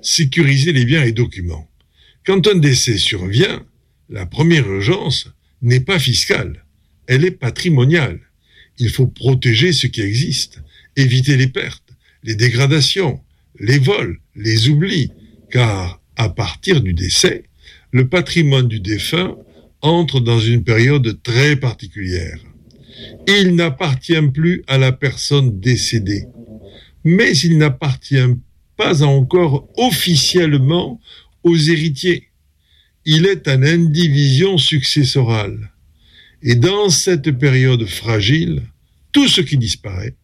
sécuriser les biens et documents. Quand un décès survient, la première urgence n'est pas fiscale, elle est patrimoniale. Il faut protéger ce qui existe, éviter les pertes, les dégradations, les vols, les oublis, car à partir du décès, le patrimoine du défunt entre dans une période très particulière. Il n'appartient plus à la personne décédée, mais il n'appartient pas encore officiellement aux héritiers. Il est en indivision successorale. Et dans cette période fragile, tout ce qui disparaît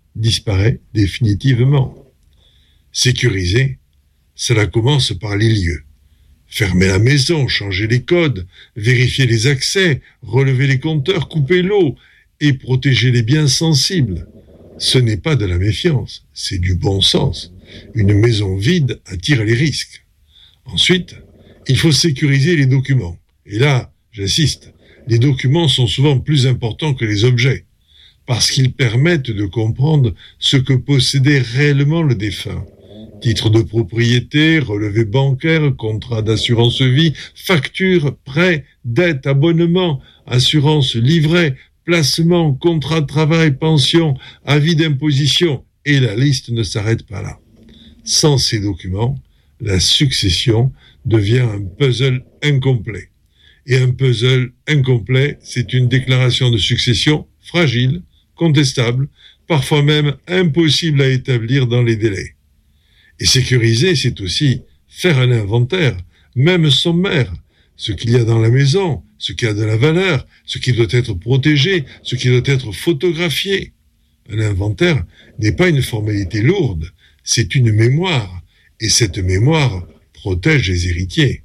définitivement. Sécuriser, cela commence par les lieux. Fermer la maison, changer les codes, vérifier les accès, relever les compteurs, couper l'eau et protéger les biens sensibles. Ce n'est pas de la méfiance, c'est du bon sens. Une maison vide attire les risques. Ensuite, il faut sécuriser les documents. Et là, j'insiste, les documents sont souvent plus importants que les objets, parce qu'ils permettent de comprendre ce que possédait réellement le défunt. Titre de propriété, relevé bancaire, contrat d'assurance vie, facture, prêt, dette, abonnement, assurance, livret, placement, contrat de travail, pension, avis d'imposition, et la liste ne s'arrête pas là. Sans ces documents, la succession devient un puzzle incomplet. Et un puzzle incomplet, c'est une déclaration de succession fragile, contestable, parfois même impossible à établir dans les délais. Et sécuriser, c'est aussi faire un inventaire, même sommaire, ce qu'il y a dans la maison, ce qui a de la valeur, ce qui doit être protégé, ce qui doit être photographié. Un inventaire n'est pas une formalité lourde, c'est une mémoire, et cette mémoire protège les héritiers.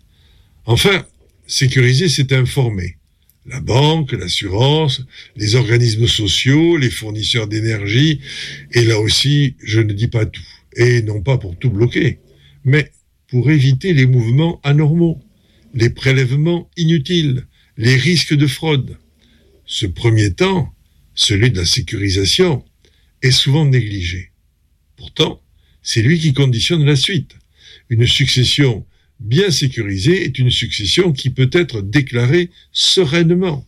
Enfin, sécuriser, c'est informer. La banque, l'assurance, les organismes sociaux, les fournisseurs d'énergie, et là aussi, je ne dis pas tout, et non pas pour tout bloquer, mais pour éviter les mouvements anormaux, les prélèvements inutiles, les risques de fraude. Ce premier temps, celui de la sécurisation, est souvent négligé. Pourtant, c'est lui qui conditionne la suite. Une succession bien sécurisée est une succession qui peut être déclarée sereinement.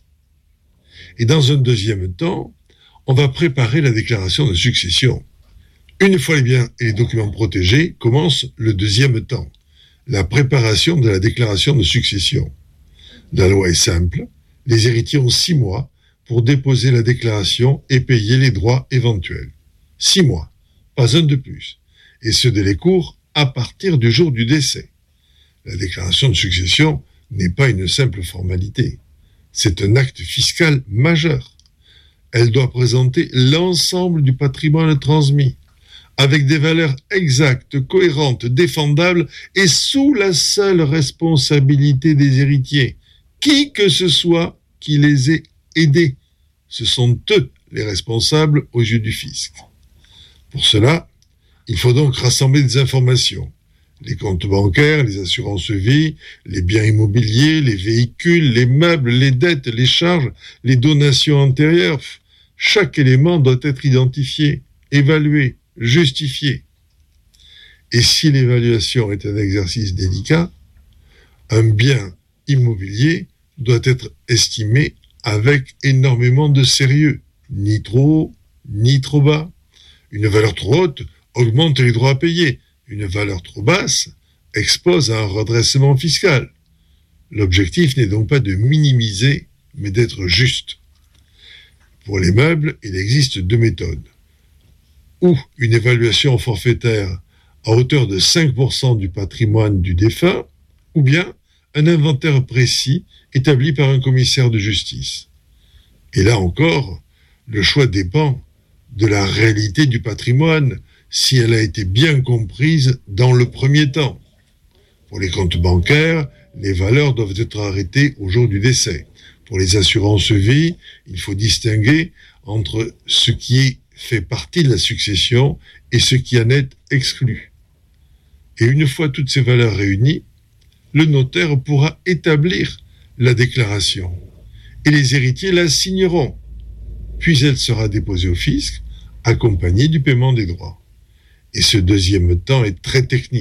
Et dans un deuxième temps, on va préparer la déclaration de succession. Une fois les biens et les documents protégés, commence le deuxième temps, la préparation de la déclaration de succession. La loi est simple, les héritiers ont 6 mois pour déposer la déclaration et payer les droits éventuels. 6 mois, pas un de plus, et ce délai court à partir du jour du décès. La déclaration de succession n'est pas une simple formalité, c'est un acte fiscal majeur. Elle doit présenter l'ensemble du patrimoine transmis, avec des valeurs exactes, cohérentes, défendables et sous la seule responsabilité des héritiers, qui que ce soit qui les ait aidés. Ce sont eux les responsables aux yeux du fisc. Pour cela, il faut donc rassembler des informations. Les comptes bancaires, les assurances vie, les biens immobiliers, les véhicules, les meubles, les dettes, les charges, les donations antérieures. Chaque élément doit être identifié, évalué, justifié. Et si l'évaluation est un exercice délicat, un bien immobilier doit être estimé avec énormément de sérieux, ni trop haut, ni trop bas. Une valeur trop haute augmente les droits à payer. Une valeur trop basse expose à un redressement fiscal. L'objectif n'est donc pas de minimiser, mais d'être juste. Pour les meubles, il existe 2 méthodes. Ou une évaluation forfaitaire à hauteur de 5% du patrimoine du défunt, ou bien un inventaire précis établi par un commissaire de justice. Et là encore, le choix dépend de la réalité du patrimoine, si elle a été bien comprise dans le premier temps. Pour les comptes bancaires, les valeurs doivent être arrêtées au jour du décès. Pour les assurances vie, il faut distinguer entre ce qui fait partie de la succession et ce qui en est exclu. Et une fois toutes ces valeurs réunies, le notaire pourra établir la déclaration et les héritiers la signeront. Puis elle sera déposée au fisc, accompagnée du paiement des droits. Et ce deuxième temps est très technique.